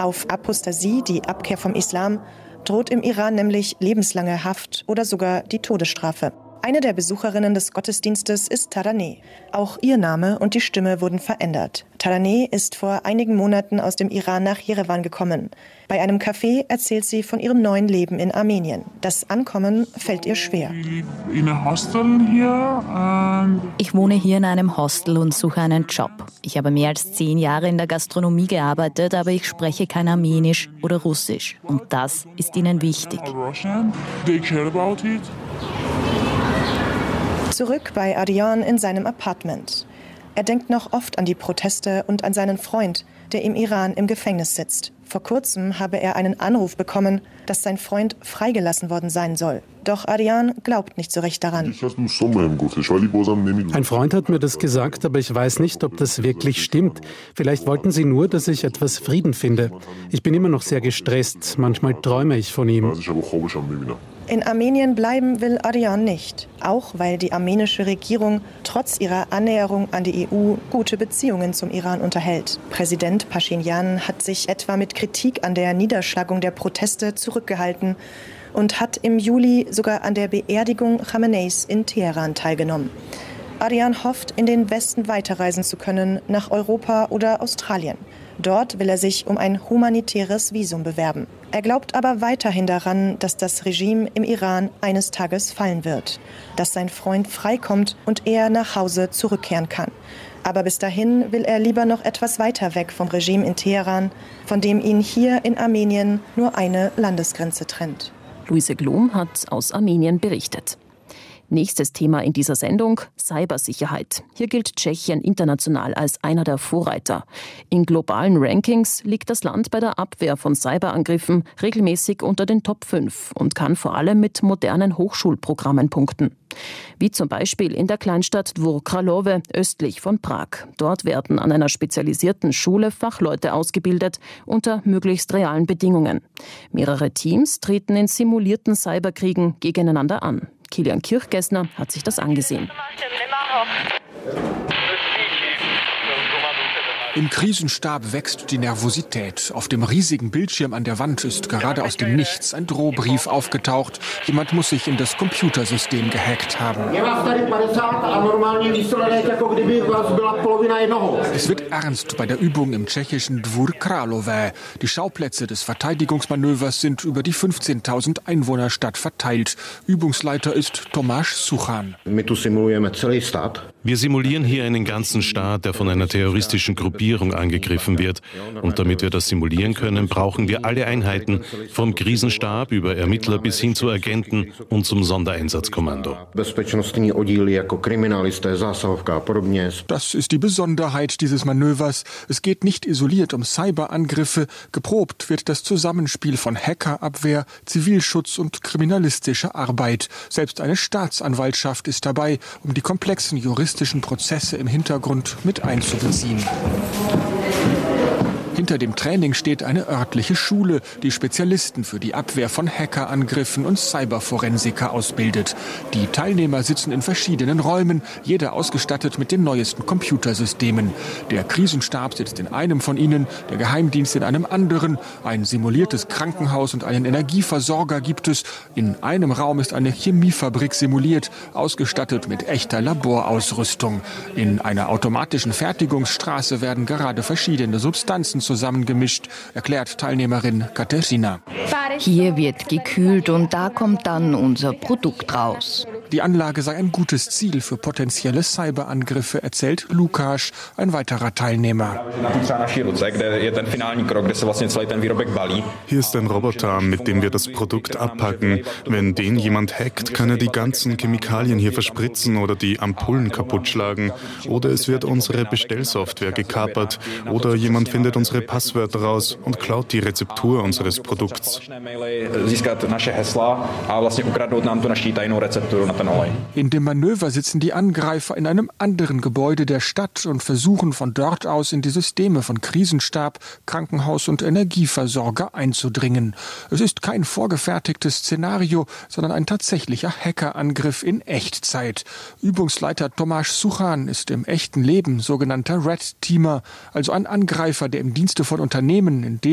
Auf Apostasie, die Abkehr vom Islam, droht im Iran nämlich lebenslange Haft oder sogar die Todesstrafe. Eine der Besucherinnen des Gottesdienstes ist Taraneh. Auch ihr Name und die Stimme wurden verändert. Taraneh ist vor einigen Monaten aus dem Iran nach Jerewan gekommen. Bei einem Café erzählt sie von ihrem neuen Leben in Armenien. Das Ankommen fällt ihr schwer. Ich wohne hier in einem Hostel und suche einen Job. Ich habe mehr als 10 Jahre in der Gastronomie gearbeitet, aber ich spreche kein Armenisch oder Russisch. Und das ist ihnen wichtig. Zurück bei Ardian in seinem Apartment. Er denkt noch oft an die Proteste und an seinen Freund, der im Iran im Gefängnis sitzt. Vor kurzem habe er einen Anruf bekommen, dass sein Freund freigelassen worden sein soll. Doch Ardian glaubt nicht so recht daran. Ein Freund hat mir das gesagt, aber ich weiß nicht, ob das wirklich stimmt. Vielleicht wollten sie nur, dass ich etwas Frieden finde. Ich bin immer noch sehr gestresst. Manchmal träume ich von ihm. In Armenien bleiben will Ardian nicht. Auch weil die armenische Regierung trotz ihrer Annäherung an die EU gute Beziehungen zum Iran unterhält. Präsident Paschinjan hat sich etwa mit Kritik an der Niederschlagung der Proteste zurückgehalten und hat im Juli sogar an der Beerdigung Khameneis in Teheran teilgenommen. Ardian hofft, in den Westen weiterreisen zu können, nach Europa oder Australien. Dort will er sich um ein humanitäres Visum bewerben. Er glaubt aber weiterhin daran, dass das Regime im Iran eines Tages fallen wird, dass sein Freund freikommt und er nach Hause zurückkehren kann. Aber bis dahin will er lieber noch etwas weiter weg vom Regime in Teheran, von dem ihn hier in Armenien nur eine Landesgrenze trennt. Luise Glom hat aus Armenien berichtet. Nächstes Thema in dieser Sendung: Cybersicherheit. Hier gilt Tschechien international als einer der Vorreiter. In globalen Rankings liegt das Land bei der Abwehr von Cyberangriffen regelmäßig unter den Top 5 und kann vor allem mit modernen Hochschulprogrammen punkten. Wie zum Beispiel in der Kleinstadt Dvůr Králové östlich von Prag. Dort werden an einer spezialisierten Schule Fachleute ausgebildet unter möglichst realen Bedingungen. Mehrere Teams treten in simulierten Cyberkriegen gegeneinander an. Kilian Kirchgessner hat sich das angesehen. Im Krisenstab wächst die Nervosität. Auf dem riesigen Bildschirm an der Wand ist gerade aus dem Nichts ein Drohbrief aufgetaucht. Jemand muss sich in das Computersystem gehackt haben. Es wird ernst bei der Übung im tschechischen Dvůr Králové. Die Schauplätze des Verteidigungsmanövers sind über die 15.000 Einwohnerstadt verteilt. Übungsleiter ist Tomáš Suchan. Wir simulieren hier einen ganzen Staat, der von einer terroristischen Gruppierung angegriffen wird. Und damit wir das simulieren können, brauchen wir alle Einheiten, vom Krisenstab über Ermittler bis hin zu Agenten und zum Sondereinsatzkommando. Das ist die Besonderheit dieses Manövers. Es geht nicht isoliert um Cyberangriffe. Geprobt wird das Zusammenspiel von Hackerabwehr, Zivilschutz und kriminalistischer Arbeit. Selbst eine Staatsanwaltschaft ist dabei, um die komplexen juristischen Prozesse im Hintergrund mit einzubeziehen. Hinter dem Training steht eine örtliche Schule, die Spezialisten für die Abwehr von Hackerangriffen und Cyberforensiker ausbildet. Die Teilnehmer sitzen in verschiedenen Räumen, jeder ausgestattet mit den neuesten Computersystemen. Der Krisenstab sitzt in einem von ihnen, der Geheimdienst in einem anderen. Ein simuliertes Krankenhaus und einen Energieversorger gibt es. In einem Raum ist eine Chemiefabrik simuliert, ausgestattet mit echter Laborausrüstung. In einer automatischen Fertigungsstraße werden gerade verschiedene Substanzen zusammengemischt, erklärt Teilnehmerin Katerina. Hier wird gekühlt und da kommt dann unser Produkt raus. Die Anlage sei ein gutes Ziel für potenzielle Cyberangriffe, erzählt Lukáš, ein weiterer Teilnehmer. Hier ist ein Roboterarm, mit dem wir das Produkt abpacken. Wenn den jemand hackt, kann er die ganzen Chemikalien hier verspritzen oder die Ampullen kaputtschlagen. Oder es wird unsere Bestellsoftware gekapert. Oder jemand findet unsere Passwörter raus und klaut die Rezeptur unseres Produkts. In dem Manöver sitzen die Angreifer in einem anderen Gebäude der Stadt und versuchen von dort aus in die Systeme von Krisenstab, Krankenhaus und Energieversorger einzudringen. Es ist kein vorgefertigtes Szenario, sondern ein tatsächlicher Hackerangriff in Echtzeit. Übungsleiter Tomáš Suchan ist im echten Leben sogenannter Red Teamer, also ein Angreifer, der im Dienste von Unternehmen, in